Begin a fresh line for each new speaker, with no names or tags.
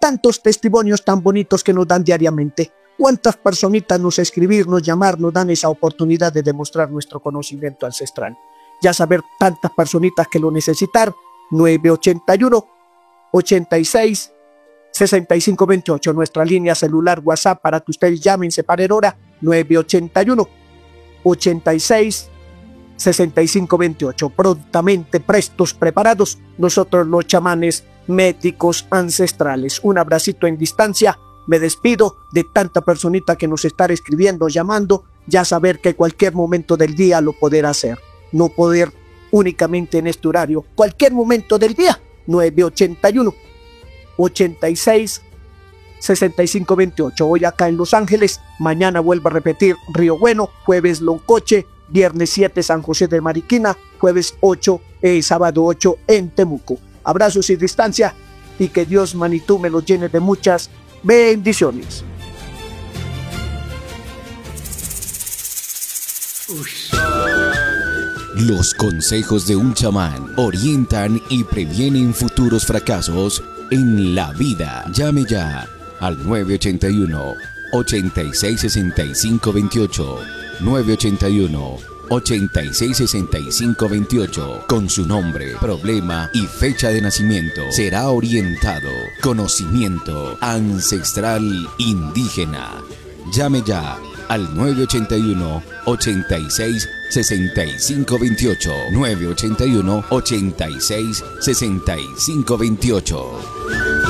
tantos testimonios tan bonitos que nos dan diariamente. ¿Cuántas personitas nos escribir, nos llamar, nos dan esa oportunidad de demostrar nuestro conocimiento ancestral? Ya saber tantas personitas que lo necesitar. 981 86 65 28, nuestra línea celular WhatsApp para que ustedes llamen, separen hora. 981 86 65 28. Prontamente, prestos, preparados, nosotros los chamanes médicos ancestrales. Un abracito en distancia. Me despido de tanta personita que nos está escribiendo, llamando. Ya saber que cualquier momento del día lo poder hacer. No poder únicamente en este horario. Cualquier momento del día. 981 86 65 28. Hoy acá en Los Ángeles. Mañana vuelvo a repetir Río Bueno. Jueves Loncoche. Viernes 7 San José de Mariquina. Jueves 8, sábado 8 en Temuco. Abrazos y distancia. Y que Dios, Manitú, me los llene de muchas bendiciones.
Los consejos de un chamán orientan y previenen futuros fracasos en la vida. Llame ya al 981 86 65 28. 981 86 65 28. Con su nombre, problema y fecha de nacimiento será orientado. Conocimiento ancestral indígena. Llame ya al 981 86 65 28. 981 86 65 28.